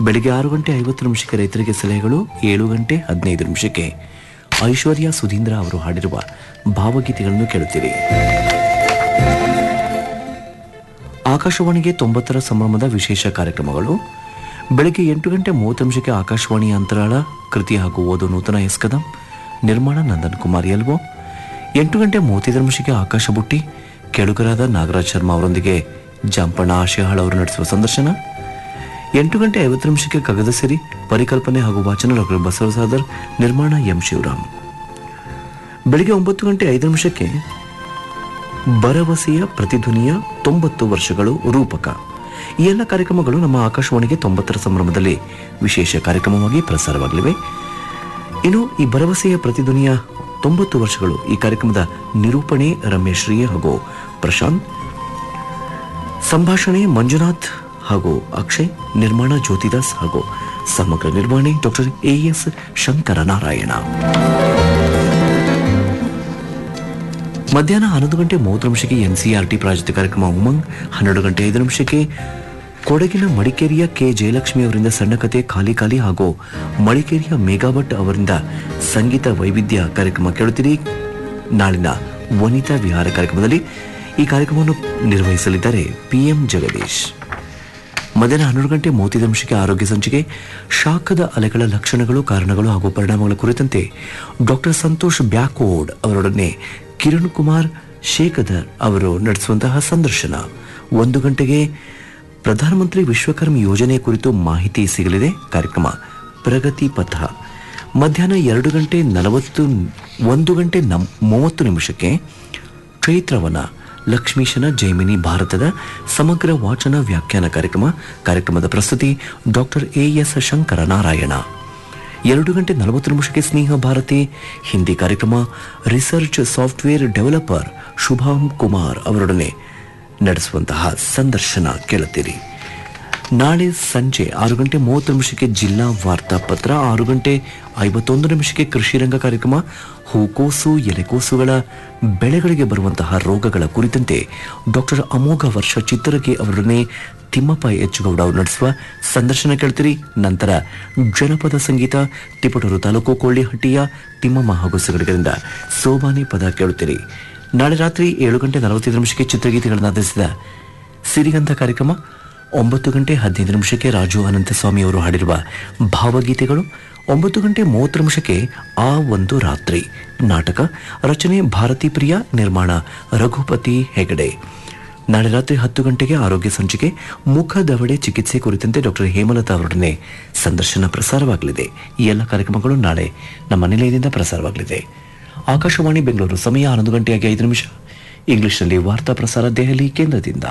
ಬೆಳಿಗ್ಗೆ 6 ಗಂಟೆ 50 ನಿಮಿಷಕ್ಕೆ ರೈತರಿಗೆ ಸಲಹೆಗಳು, 7 ಗಂಟೆ 15 ನಿಮಿಷಕ್ಕೆ ಐಶ್ವರ್ಯ ಸುಧೀಂದ್ರ ಅವರು ಹಾಡಿರುವ ಭಾವಗೀತೆಗಳನ್ನು ಕೇಳುತ್ತೀರಿ. ಆಕಾಶವಾಣಿಗೆ 90ರ ಸಂಭ್ರಮದ ವಿಶೇಷ ಕಾರ್ಯಕ್ರಮಗಳು. ಬೆಳಗ್ಗೆ 8 ಗಂಟೆ 30 ನಿಮಿಷಕ್ಕೆ ಆಕಾಶವಾಣಿ ಅಂತರಾಳ ಕೃತಿ ಹಾಗೂ ಓದು ನೂತನ ಎಸ್ಕದಂ, ನಿರ್ಮಾಣ ನಂದನ್ ಕುಮಾರ್ ಎಲ್ವೋ. 8 ಗಂಟೆ 35 ನಿಮಿಷಕ್ಕೆ ಆಕಾಶ ಬುಟ್ಟಿ, ಕೇಳುಗರಾದ ನಾಗರಾಜ್ ಶರ್ಮಾ ಅವರೊಂದಿಗೆ ಜಾಂಪಣ್ಣ ಆಶೆಹಾಳ್ ಅವರು ನಡೆಸುವ ಸಂದರ್ಶನ. 8 ಗಂಟೆ 50 ನಿಮಿಷಕ್ಕೆ ಕಗ್ಗದ ಸಿರಿ, ಪರಿಕಲ್ಪನೆ ಹಾಗೂ ವಾಚನ ಡಾಕ್ಟರ್ ಬಸವಸಾದರ್, ನಿರ್ಮಾಣ ಎಂ ಶಿವರಾಮ್. ಬೆಳಿಗ್ಗೆ 9 ಗಂಟೆ 5 ನಿಮಿಷಕ್ಕೆ ಭರವಸೆಯ ಪ್ರತಿಧ್ವನಿಯ 90 ವರ್ಷಗಳು ರೂಪಕ. ಈ ಎಲ್ಲ ಕಾರ್ಯಕ್ರಮಗಳು ನಮ್ಮ ಆಕಾಶವಾಣಿಗೆ 90ರ ಸಂಭ್ರಮದಲ್ಲಿ ವಿಶೇಷ ಕಾರ್ಯಕ್ರಮವಾಗಿ ಪ್ರಸಾರವಾಗಲಿವೆ. ಇನ್ನು ಈ ಭರವಸೆಯ ಪ್ರತಿಧ್ವನಿಯ 90 ವರ್ಷಗಳು ಈ ಕಾರ್ಯಕ್ರಮದ ನಿರೂಪಣೆ ರಮೇಶ್ ಶ್ರೀ ಹಾಗೂ ಪ್ರಶಾಂತ್, ಸಂಭಾಷಣೆ ಮಂಜುನಾಥ್ ಹಾಗೂ ಅಕ್ಷಯ್, ನಿರ್ಮಾಣ ಜ್ಯೋತಿದಾಸ್ ಹಾಗೂ ಸಮಗ್ರ ನಿರ್ವಹಣೆ ಡಾಕ್ಟರ್ ಎಎಸ್ ಶಂಕರನಾರಾಯಣ. ಮಧ್ಯಾಹ್ನ 11 ಗಂಟೆ 30 ನಿಮಿಷಕ್ಕೆ ಎನ್ಸಿಆರ್ಟಿ ಪ್ರಾಯೋಜಿತ ಕಾರ್ಯಕ್ರಮ ಉಮಂಗ್. 12 ಗಂಟೆ 5 ನಿಮಿಷಕ್ಕೆ ಕೊಡಗಿನ ಮಡಿಕೇರಿಯ ಕೆ ಜಯಲಕ್ಷ್ಮಿ ಅವರಿಂದ ಸಣ್ಣ ಕತೆ ಖಾಲಿ ಖಾಲಿ ಹಾಗೂ ಮಡಿಕೇರಿಯ ಮೇಘಾಭಟ್ ಅವರಿಂದ ಸಂಗೀತ ವೈವಿಧ್ಯ ಕಾರ್ಯಕ್ರಮ ಕೇಳುತ್ತೀರಿ. ನಾಳಿನ ವನಿತಾ ವಿಹಾರ ಕಾರ್ಯಕ್ರಮದಲ್ಲಿ ಈ ಕಾರ್ಯಕ್ರಮವನ್ನು ನಿರ್ವಹಿಸಲಿದ್ದಾರೆ ಪಿಎಂ ಜಗದೀಶ್. ಮಧ್ಯಾಹ್ನ 12 ಗಂಟೆ 35 ನಿಮಿಷಕ್ಕೆ ಆರೋಗ್ಯ ಸಂಚಿಕೆ, ಶಾಖದ ಅಲೆಗಳ ಲಕ್ಷಣಗಳು, ಕಾರಣಗಳು ಹಾಗೂ ಪರಿಣಾಮಗಳ ಕುರಿತಂತೆ ಡಾಕ್ಟರ್ ಸಂತೋಷ್ ಬ್ಯಾಕೋಡ್ ಅವರೊಡನೆ ಕಿರಣ್ ಕುಮಾರ್ ಶೇಖಧರ್ ಅವರು ನಡೆಸುವಂತಹ ಸಂದರ್ಶನ. 1 ಗಂಟೆಗೆ ಪ್ರಧಾನಮಂತ್ರಿ ವಿಶ್ವಕರ್ಮ ಯೋಜನೆ ಕುರಿತು ಮಾಹಿತಿ ಸಿಗಲಿದೆ. ಕಾರ್ಯಕ್ರಮ ಪ್ರಗತಿ ಪಥ. ಮಧ್ಯಾಹ್ನ 2 ಗಂಟೆ 1 ಗಂಟೆ 30 ನಿಮಿಷಕ್ಕೆ ಚೈತ್ರವನ ಲಕ್ಷ್ಮೀಶನ ಜೈಮಿನಿ ಭಾರತದ ಸಮಗ್ರ ವಾಚನ ವ್ಯಾಖ್ಯಾನ ಕಾರ್ಯಕ್ರಮದ ಪ್ರಸ್ತುತಿ ಡಾಕ್ಟರ್ ಎಎಸ್ ಶಂಕರನಾರಾಯಣ. 2 ಗಂಟೆ 40 ನಿಮಿಷಕ್ಕೆ ಸ್ನೇಹ ಭಾರತಿ ಹಿಂದಿ ಕಾರ್ಯಕ್ರಮ, ರಿಸರ್ಚ್ ಸಾಫ್ಟ್ವೇರ್ ಡೆವಲಪರ್ ಶುಭಾಂ ಕುಮಾರ್ ಅವರೊಡನೆ ನಡೆಸುವಂತಹ ಸಂದರ್ಶನ ಕೇಳುತ್ತೀರಿ. ನಾಳೆ ಸಂಜೆ 6 ಗಂಟೆ 30 ನಿಮಿಷಕ್ಕೆ ಜಿಲ್ಲಾ ವಾರ್ತಾ ಪತ್ರ, 6 ಗಂಟೆ 51 ನಿಮಿಷಕ್ಕೆ ಕೃಷಿ ರಂಗ ಕಾರ್ಯಕ್ರಮ, ಹೂಕೋಸು ಎಲೆಕೋಸುಗಳ ಬೆಳೆಗಳಿಗೆ ಬರುವಂತಹ ರೋಗಗಳ ಕುರಿತಂತೆ ಡಾಕ್ಟರ್ ಅಮೋಘ ವರ್ಷ ಚಿತ್ತರಗಿ ಅವರೊಡನೆ ತಿಮ್ಮಪ್ಪ ಎಚ್ ಗೌಡ ಅವರು ನಡೆಸುವ ಸಂದರ್ಶನ ಕೇಳ್ತೀರಿ. ನಂತರ ಜನಪದ ಸಂಗೀತ, ತಿಪಟೂರು ತಾಲೂಕು ಕೊಳ್ಳಿಹಟ್ಟಿಯ ತಿಮ್ಮಮ್ಮ ಹಾಗೂ ಸಂಗಡಿಗರಿಂದ ಸೋಬಾನೆ ಪದ ಕೇಳುತ್ತೀರಿ. ನಾಳೆ ರಾತ್ರಿ 7 ಗಂಟೆ 45 ನಿಮಿಷಕ್ಕೆ ಚಿತ್ರಗೀತೆಗಳನ್ನು ಆಧರಿಸಿದ ಸಿರಿಗಂಧ ಕಾರ್ಯಕ್ರಮ, 9 ಗಂಟೆ 15 ನಿಮಿಷಕ್ಕೆ ರಾಜು ಅನಂತಸ್ವಾಮಿ ಅವರು ಹಾಡಿರುವ ಭಾವಗೀತೆಗಳು, 9 ಗಂಟೆ 30 ನಿಮಿಷಕ್ಕೆ ಆ ಒಂದು ರಾತ್ರಿ ನಾಟಕ, ರಚನೆ ಭಾರತಿ ಪ್ರಿಯ, ನಿರ್ಮಾಣ ರಘುಪತಿ ಹೆಗಡೆ. ನಾಳೆ ರಾತ್ರಿ 10 ಗಂಟೆಗೆ ಆರೋಗ್ಯ ಸಂಚಿಕೆ, ಮುಖ ದವಡೆ ಚಿಕಿತ್ಸೆ ಕುರಿತಂತೆ ಡಾಕ್ಟರ್ ಹೇಮಲತಾ ಅವರೊಡನೆ ಸಂದರ್ಶನ ಪ್ರಸಾರವಾಗಲಿದೆ. ಈ ಎಲ್ಲ ಕಾರ್ಯಕ್ರಮಗಳು ನಾಳೆ ನಮ್ಮ ನಿಲಯದಿಂದ ಪ್ರಸಾರವಾಗಲಿದೆ. ಆಕಾಶವಾಣಿ ಬೆಂಗಳೂರು, ಸಮಯ 11 ಗಂಟೆ 5 ನಿಮಿಷ. ಇಂಗ್ಲಿಷ್ನಲ್ಲಿ ವಾರ್ತಾ ಪ್ರಸಾರ ದೆಹಲಿ ಕೇಂದ್ರದಿಂದ.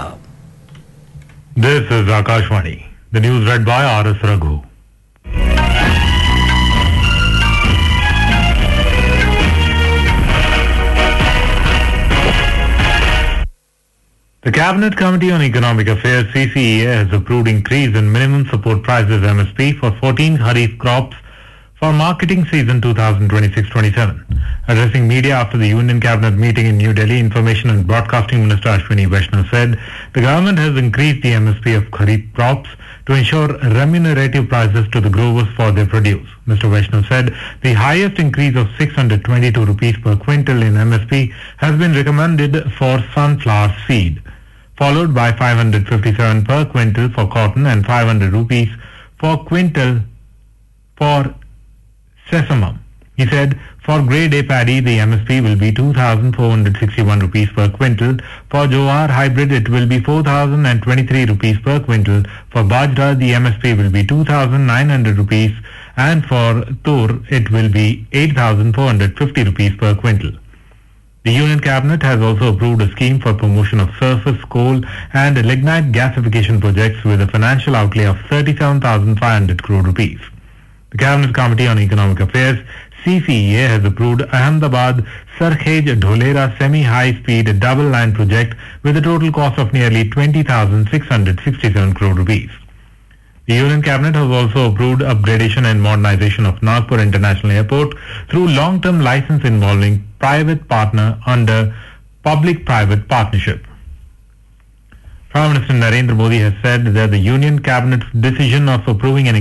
This is Akashvani. The news read by R.S. Raghu. The Cabinet Committee on Economic Affairs (CCEA) has approved increase in minimum support prices (MSP) for 14 Kharif crops for marketing season 2026-27. Addressing media after the Union Cabinet meeting in New Delhi, Information and Broadcasting Minister Ashwini Vaishnav said the government has increased the MSP of Kharif crops to ensure remunerative prices to the growers for their produce. Mr. Vaishnav said the highest increase of 622 rupees per quintal in MSP has been recommended for sunflower seed, followed by 557 per quintal for cotton and 500 rupees for quintal for sesamum. He said for grade A paddy the MSP will be 2,461 rupees per quintal. For Jowar hybrid it will be 4,023 rupees per quintal. For Bajra the MSP will be 2,900 rupees and for Tur it will be 8,450 rupees per quintal. The Union Cabinet has also approved a scheme for promotion of surface coal and lignite gasification projects with a financial outlay of 37,500 crore rupees. The Cabinet Committee on Economic Affairs (CCEA) has approved Ahmedabad Sarkhej Dholera semi-high-speed double-line project with a total cost of nearly 20,667 crore rupees. The Union Cabinet has also approved upgradation and modernization of Nagpur International Airport through long-term license involving private partner under public-private partnership. Prime Minister Narendra Modi has said that the Union Cabinet's decision of approving an